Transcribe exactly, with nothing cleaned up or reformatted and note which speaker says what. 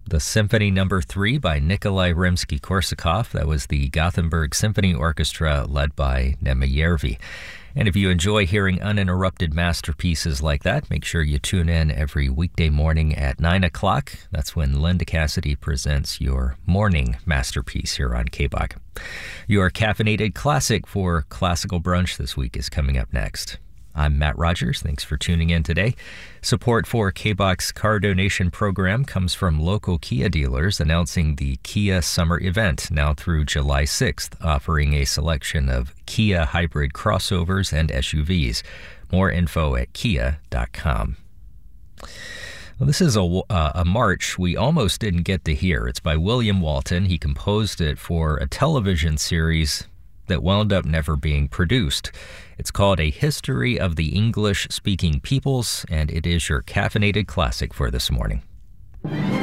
Speaker 1: The Symphony Number Three by Nikolai Rimsky-Korsakov. That was the Gothenburg Symphony Orchestra led by Nemajärvi. And if you enjoy hearing uninterrupted masterpieces like that, make sure you tune in every weekday morning at nine o'clock. That's when Linda Cassidy presents your morning masterpiece here on K B O C. Your caffeinated classic for Classical Brunch this week is coming up next. I'm Matt Rogers. Thanks for tuning in today. Support for K B O C's car donation program comes from local Kia dealers announcing the Kia Summer Event now through July sixth, offering a selection of Kia hybrid crossovers and S U Vs. More info at kia dot com. Well, this is a, uh, a march we almost didn't get to hear. It's by William Walton. He composed it for a television series that wound up never being produced. It's called A History of the English-Speaking Peoples, and it is your caffeinated classic for this morning.